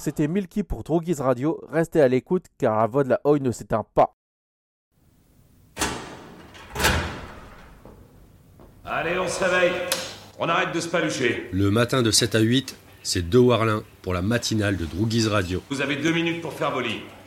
c'était Milky pour Droogies Radio. Restez à l'écoute car la voix de la Oi ne s'éteint pas. Allez, on se réveille. On arrête de se palucher. Le matin de 7 à 8, c'est De Warlin pour la matinale de Droogies Radio. Vous avez 2 minutes pour faire vos lits.